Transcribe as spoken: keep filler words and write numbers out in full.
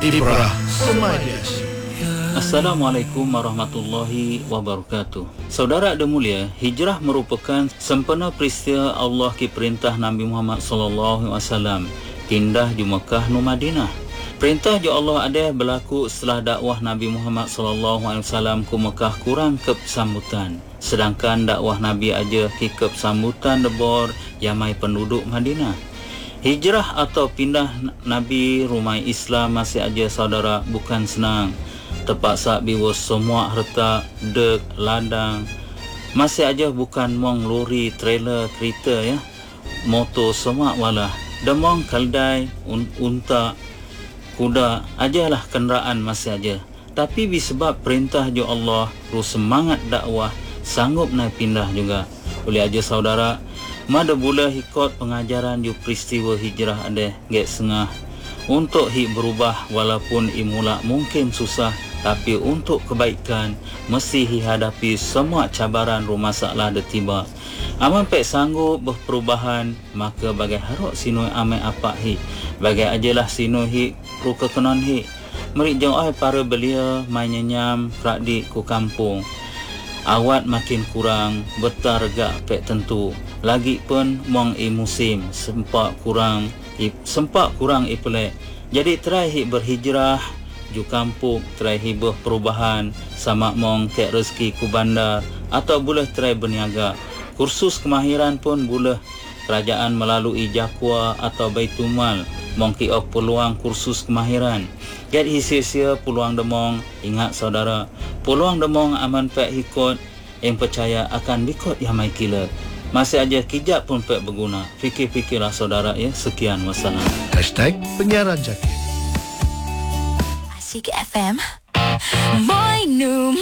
Ibrah Semadias. Assalamualaikum warahmatullahi wabarakatuh. Saudara ada mulia, hijrah merupakan sempena peristiwa Allah ki perintah Nabi Muhammad sallallahu alaihi wasallam pindah di Mekah nu Madinah. Perintah jo Allah ada berlaku setelah dakwah Nabi Muhammad sallallahu alaihi wasallam ke Mekah kurang ke sambutan. Sedangkan dakwah Nabi aja ki ke sambutan debor yamai penduduk Madinah. Hijrah atau pindah Nabi rumah Islam masih aja saudara bukan senang. Terpaksa biwas semua harta, dek, ladang. Masih aja bukan mong lori, trailer, kereta ya. Motor semua walah. Demong kaldai, un- unta, kuda, ajalah kenderaan masih aja. Tapi disebab perintah jo Allah, ru semangat dakwah, sanggup naik pindah juga. Boleh aja saudara, mada bula ikut pengajaran ju peristiwa hijrah ada get sengah. Untuk hi berubah walaupun imula mungkin susah, tapi untuk kebaikan mesti hi hadapi semua cabaran ru masalah de tiba. Aman pek sanggup berperubahan, maka bagai harok sinoi amai apa hi. Bagai ajalah sinoi hi ru kekenon hi. Merik jauh para belia main nyam krak di ku kampung. Awat makin kurang, betar gak pek tentu. Lagi pun mong i musim, sempak kurang, i, sempak kurang i pelek. Jadi try hi berhijrah, ju kampung, try hi perubahan, sama mong kek rezeki ku bandar, atau boleh try berniaga. Kursus kemahiran pun boleh kerajaan melalui jakwa atau baitumal, mong ki op peluang kursus kemahiran. Jadi sia-sia peluang demong, ingat saudara, peluang demong aman pek ikut yang percaya akan bikot yang mai kila. Masih aja kijak pun pek berguna. Fikir-fikirlah saudara ya. Sekian wassalam. Hashtag penyiaran Jakir. Asyik F M. My new